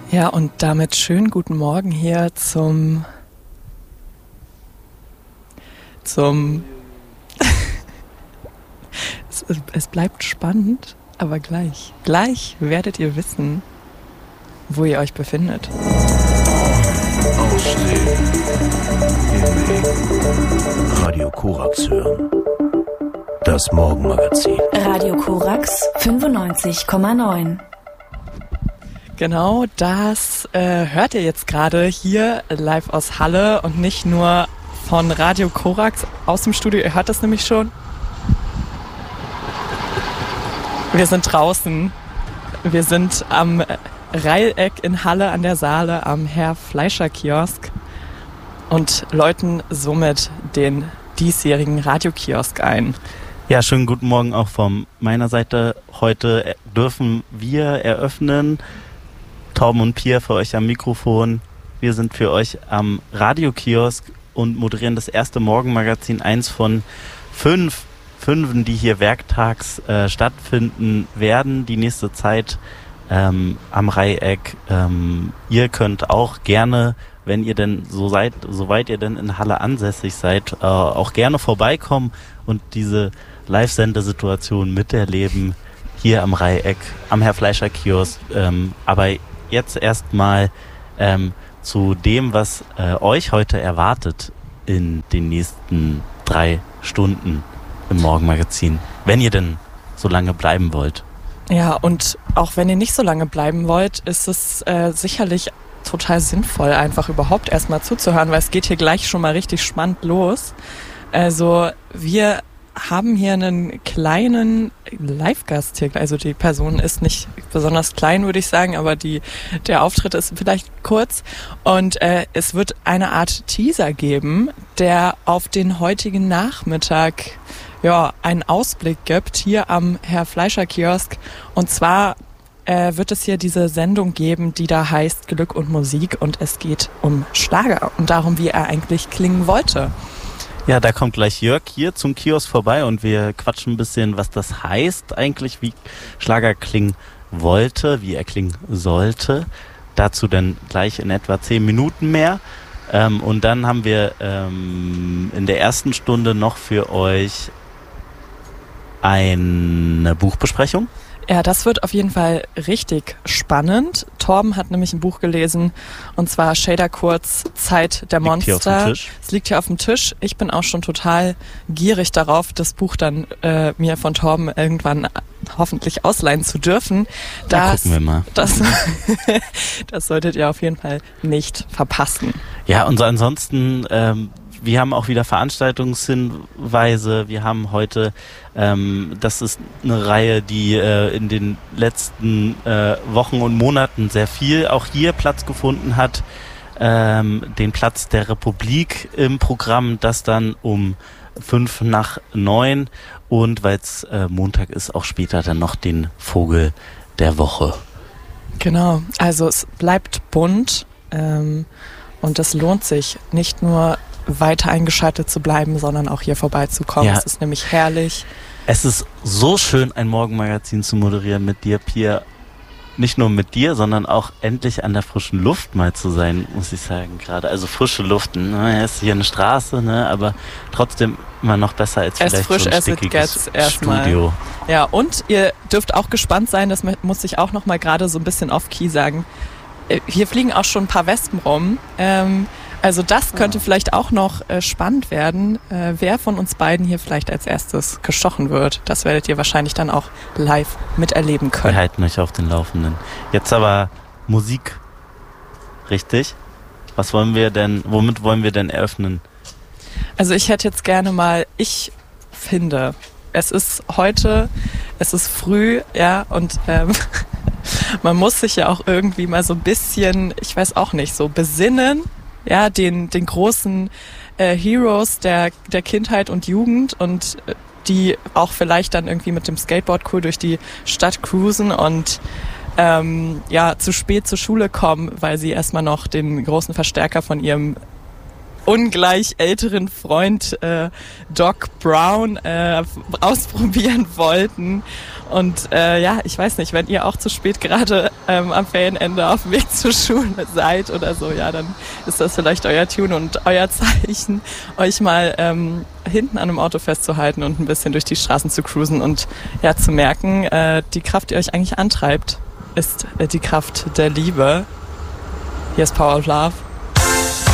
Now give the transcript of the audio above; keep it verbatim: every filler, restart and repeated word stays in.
Ja, und damit schönen guten Morgen hier zum zum es, es bleibt spannend, aber gleich, gleich werdet ihr wissen, wo ihr euch befindet. Ausstehen. Radio Korax hören. Das Morgenmagazin. Radio Korax fünfundneunzig Komma neun. Genau, das äh, hört ihr jetzt gerade hier live aus Halle und nicht nur von Radio Korax aus dem Studio. Ihr hört das nämlich schon. Wir sind draußen. Wir sind am Reileck in Halle an der Saale am Herr-Fleischer-Kiosk und läuten somit den diesjährigen Radiokiosk ein. Ja, schönen guten Morgen auch von meiner Seite. Heute dürfen wir eröffnen. Torben und Pia für euch am Mikrofon. Wir sind für euch am Radiokiosk und moderieren das erste Morgenmagazin, eins von fünf Fünfen, die hier werktags äh, stattfinden werden, die nächste Zeit ähm, am Reiheck. Ähm, ihr könnt auch gerne, wenn ihr denn so seid, soweit ihr denn in Halle ansässig seid, äh, auch gerne vorbeikommen und diese Live-Sendesituation miterleben hier am Reiheck, am Herr-Fleischer-Kiosk. Ähm, aber jetzt erstmal ähm, zu dem, was äh, euch heute erwartet in den nächsten drei Stunden im Morgenmagazin, wenn ihr denn so lange bleiben wollt. Ja, und auch wenn ihr nicht so lange bleiben wollt, ist es äh, sicherlich total sinnvoll, einfach überhaupt erstmal zuzuhören, weil es geht hier gleich schon mal richtig spannend los. Also wir haben hier einen kleinen Live-Gast hier. Also die Person ist nicht besonders klein, würde ich sagen, aber die der Auftritt ist vielleicht kurz. Und äh, es wird eine Art Teaser geben, der auf den heutigen Nachmittag ja einen Ausblick gibt, hier am Herr-Fleischer-Kiosk. Und zwar äh, wird es hier diese Sendung geben, die da heißt Glück und Musik. Und es geht um Schlager und darum, wie er eigentlich klingen wollte. Ja, da kommt gleich Jörg hier zum Kiosk vorbei und wir quatschen ein bisschen, was das heißt eigentlich, wie Schlager klingen wollte, wie er klingen sollte. Dazu dann gleich in etwa zehn Minuten mehr. Ähm, und dann haben wir ähm, in der ersten Stunde noch für euch eine Buchbesprechung. Ja, das wird auf jeden Fall richtig spannend. Torben hat nämlich ein Buch gelesen, und zwar Shader Kurz, Zeit der Monster. Liegt hier auf dem Tisch. Es liegt hier auf dem Tisch. Ich bin auch schon total gierig darauf, das Buch dann äh, mir von Torben irgendwann hoffentlich ausleihen zu dürfen. Da Das, gucken wir mal. Das, das solltet ihr auf jeden Fall nicht verpassen. Ja, und so ansonsten, ähm, wir haben auch wieder Veranstaltungshinweise. Wir haben heute, ähm, das ist eine Reihe, die äh, in den letzten äh, Wochen und Monaten sehr viel auch hier Platz gefunden hat. Ähm, den Platz der Republik im Programm, das dann um fünf nach neun und weil es äh, Montag ist, auch später dann noch den Vogel der Woche. Genau, also es bleibt bunt ähm, und es lohnt sich nicht nur weiter eingeschaltet zu bleiben, sondern auch hier vorbeizukommen. Ja. Es ist nämlich herrlich. Es ist so schön, ein Morgenmagazin zu moderieren mit dir, Pia. Nicht nur mit dir, sondern auch endlich an der frischen Luft mal zu sein, muss ich sagen, gerade. Also frische Luft, ne? Es ist hier eine Straße, ne? Aber trotzdem immer noch besser als As vielleicht frisch so ein as it stickiges gets erstmal. Studio. Ja, und ihr dürft auch gespannt sein, das muss ich auch noch mal gerade so ein bisschen off-key sagen. Hier fliegen auch schon ein paar Wespen rum. Ähm, Also das könnte vielleicht auch noch äh, spannend werden, äh, wer von uns beiden hier vielleicht als erstes gestochen wird. Das werdet ihr wahrscheinlich dann auch live miterleben können. Wir halten euch auf den Laufenden. Jetzt aber Musik, richtig? Was wollen wir denn, womit wollen wir denn eröffnen? Also ich hätte jetzt gerne mal, ich finde, es ist heute, es ist früh, ja, und ähm, man muss sich ja auch irgendwie mal so ein bisschen, ich weiß auch nicht, so besinnen, ja, den, den großen äh, Heroes der, der Kindheit und Jugend und äh, die auch vielleicht dann irgendwie mit dem Skateboard cool durch die Stadt cruisen und ähm, ja, zu spät zur Schule kommen, weil sie erstmal noch den großen Verstärker von ihrem ungleich älteren Freund äh, Doc Brown äh, ausprobieren wollten. Und äh, ja, ich weiß nicht, wenn ihr auch zu spät gerade ähm, am Ferienende auf dem Weg zur Schule seid oder so, ja, dann ist das vielleicht euer Tune und euer Zeichen, euch mal ähm, hinten an einem Auto festzuhalten und ein bisschen durch die Straßen zu cruisen und ja zu merken, äh, die Kraft, die euch eigentlich antreibt, ist äh, die Kraft der Liebe. Hier ist Power of Love.